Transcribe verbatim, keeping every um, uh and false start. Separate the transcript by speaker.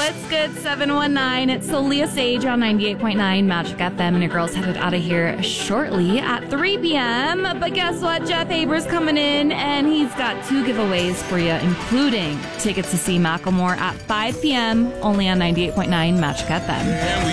Speaker 1: What's good, seven one nine? It's Leah Sage on ninety-eight point nine Magic F M, and your girl's headed out of here shortly at three p.m. But guess what? Jeff Haber's coming in, and he's got two giveaways for you, including tickets to see Macklemore at five p.m. only on ninety-eight point nine Magic F M.